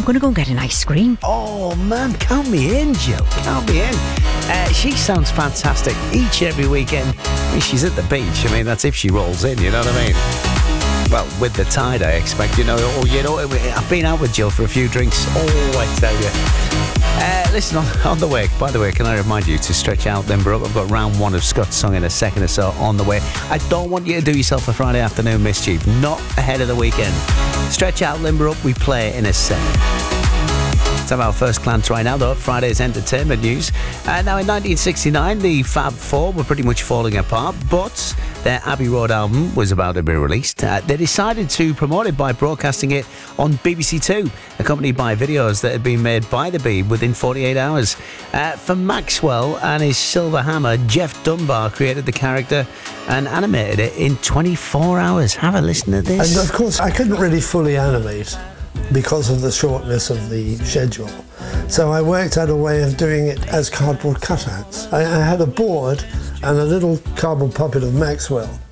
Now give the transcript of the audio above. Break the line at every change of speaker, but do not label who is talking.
going to go and get an ice cream.
Oh, man, count me in, Jill. Count me in. She sounds fantastic each and every weekend. I mean, she's at the beach. I mean, that's if she rolls in, you know what I mean? Well, with the tide, I expect, I've been out with Jill for a few drinks. Oh, I tell you. Listen, on the way, by the way, can I remind you to stretch out, limber up? I've got round 1 of Scott's song in a second or so on the way. I don't want you to do yourself a Friday afternoon mischief, not ahead of the weekend. Stretch out, limber up, we play in a second. Let's have our first glance right now, though, at Friday's entertainment news. Now, in 1969, the Fab Four were pretty much falling apart, but their Abbey Road album was about to be released. They decided to promote it by broadcasting it on BBC Two, accompanied by videos that had been made by the Bee within 48 hours. For Maxwell and his Silver Hammer, Jeff Dunbar created the character and animated it in 24 hours. Have a listen to this.
And, of course, I couldn't really fully animate because of the shortness of the schedule. So I worked out a way of doing it as cardboard cutouts. I had a board and a little cardboard puppet of Maxwell,